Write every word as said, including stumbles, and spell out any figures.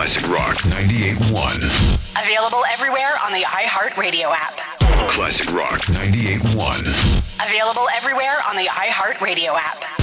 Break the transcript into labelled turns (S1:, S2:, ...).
S1: Classic Rock ninety-eight point one.
S2: Available everywhere on the iHeartRadio app.
S1: Classic Rock ninety-eight point one.
S2: Available everywhere on the iHeartRadio app.